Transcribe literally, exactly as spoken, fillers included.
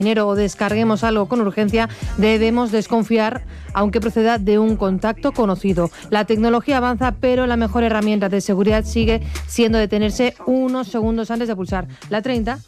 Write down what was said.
dinero o descarguemos algo con urgencia, debemos desconfiar, aunque proceda de un contacto conocido. La tecnología avanza, pero la mejor herramienta de seguridad sigue siendo detenerse unos segundos antes de pulsar la treinta.